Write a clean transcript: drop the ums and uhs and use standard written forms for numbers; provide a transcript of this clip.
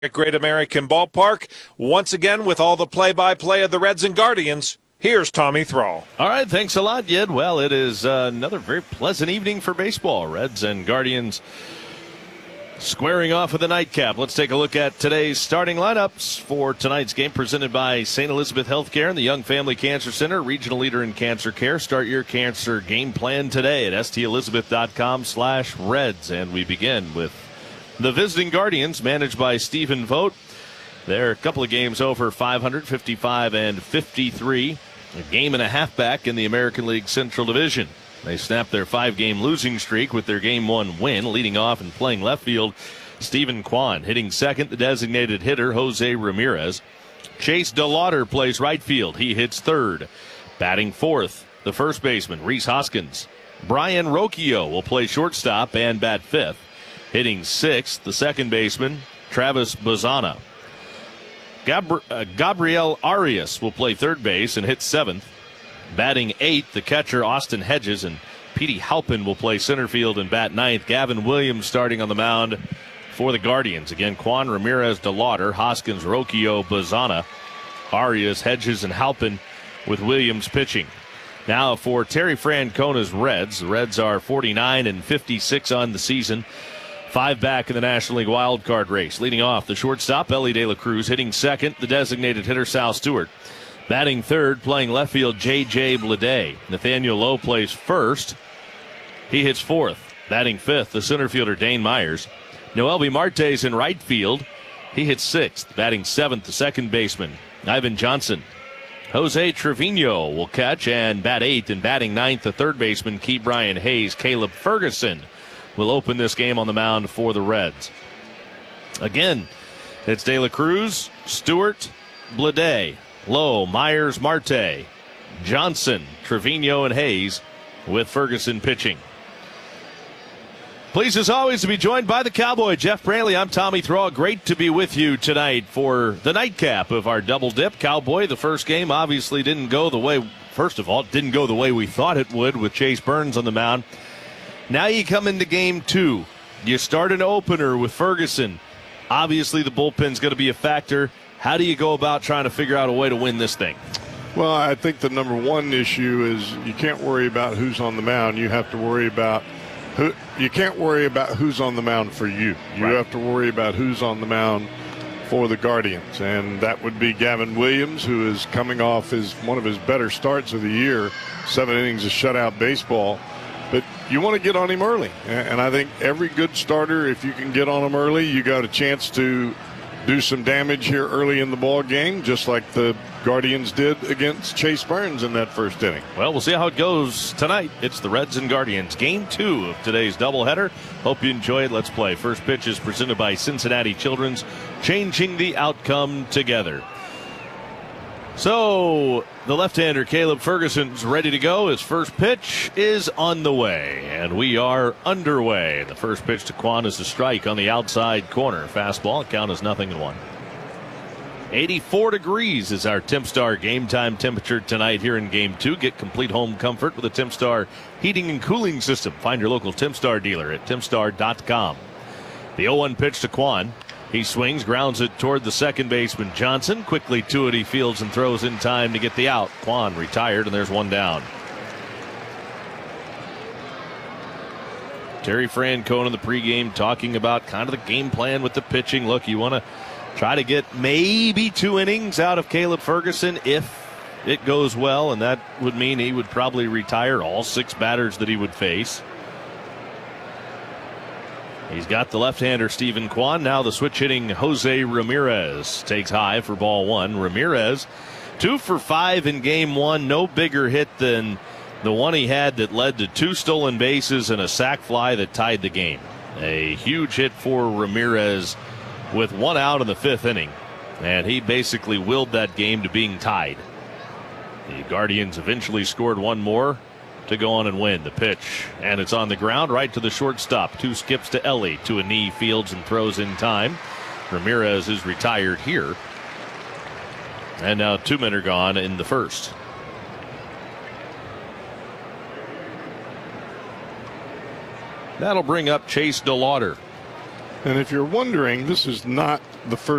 At Great American Ballpark, once again with all the play-by-play of the Reds and Guardians, here's Tommy Thrall. All right, thanks a lot, Yid. Well, it is another very pleasant evening for baseball. Reds and Guardians squaring off with a nightcap. Let's take a look at today's starting lineups for tonight's game, presented by St. Elizabeth Healthcare and the Young Family Cancer Center, regional leader in cancer care. Start your cancer game plan today at stelizabeth.com/Reds. And we begin with the visiting Guardians, managed by Stephen Vogt. They're a couple of games over 500, 55 and 53. A game and a half back in the American League Central Division. They snapped their 5-game losing streak with their Game 1 win. Leading off and playing left field, Stephen Kwan. Hitting second, the designated hitter, Jose Ramirez. Chase DeLauder plays right field. He hits third. Batting fourth, the first baseman, Rhys Hoskins. Brian Rocchio will play shortstop and bat fifth. Hitting sixth, the second baseman, Travis Bazana. Gabriel Arias will play third base and hit seventh. Batting eighth, the catcher, Austin Hedges, and Petey Halpin will play center field and bat ninth. Gavin Williams starting on the mound for the Guardians. Again, Kwan, Ramirez, DeLauder, Hoskins, Rocchio, Bazana, Arias, Hedges, and Halpin with Williams pitching. Now for Terry Francona's Reds. The Reds are 49 and 56 on the season. 5 back in the National League wild card race. Leading off, the shortstop, Ellie De La Cruz. Hitting second, the designated hitter, Sal Stewart. Batting third, playing left field, J.J. Bleday. Nathaniel Lowe plays first. He hits fourth. Batting fifth, the center fielder, Dane Myers. Noelvi Marte's in right field. He hits sixth. Batting seventh, the second baseman, Ivan Johnson. Jose Trevino will catch and bat eighth, and batting ninth, the third baseman, Key Brian Hayes. Caleb Ferguson will open this game on the mound for the Reds. Again, it's De La Cruz, Stewart, Bleday, Lowe, Myers, Marte, Johnson, Trevino, and Hayes with Ferguson pitching. Pleased as always to be joined by the Cowboy, Jeff Brantley. I'm Tommy Thrall. Great to be with you tonight for the nightcap of our double dip. Cowboy, the first game obviously didn't go the way we thought it would with Chase Burns on the mound. Now you come into game 2. You start an opener with Ferguson. Obviously, the bullpen's going to be a factor. How do you go about trying to figure out a way to win this thing? Well, I think the number one issue is you can't worry about who's on the mound. You have to worry about you can't worry about who's on the mound for you. You Right. have to worry about who's on the mound for the Guardians, and that would be Gavin Williams, who is coming off one of his better starts of the year, 7 innings of shutout baseball. But you want to get on him early. And I think every good starter, if you can get on him early, you got a chance to do some damage here early in the ball game, just like the Guardians did against Chase Burns in that first inning. Well, we'll see how it goes tonight. It's the Reds and Guardians, game 2 of today's doubleheader. Hope you enjoy it. Let's play. First pitch is presented by Cincinnati Children's, changing the outcome together. So the left-hander Caleb Ferguson's ready to go. His first pitch is on the way, and we are underway. The first pitch to Kwan is a strike on the outside corner. Fastball, count is 0-1. 84 degrees is our TempStar game time temperature tonight here in Game 2. Get complete home comfort with a TempStar heating and cooling system. Find your local TempStar dealer at tempstar.com. The 0-1 pitch to Kwan. He swings, grounds it toward the second baseman, Johnson. Quickly to it, he fields and throws in time to get the out. Kwan retired, and there's one down. Terry Francona in the pregame talking about kind of the game plan with the pitching. Look, you want to try to get maybe 2 innings out of Caleb Ferguson if it goes well, and that would mean he would probably retire all 6 batters that he would face. He's got the left-hander Stephen Kwan. Now the switch-hitting Jose Ramirez takes high for ball 1. Ramirez 2 for 5 in game 1. No bigger hit than the one he had that led to 2 stolen bases and a sac fly that tied the game. A huge hit for Ramirez with 1 out in the 5th inning. And he basically willed that game to being tied. The Guardians eventually scored 1 more to go on and win. The pitch, and it's on the ground right to the shortstop. 2 skips to Ellie, to a knee, fields and throws in time. Ramirez is retired here. And now 2 men are gone in the first. That'll bring up Chase DeLauder. And if you're wondering, this is not the first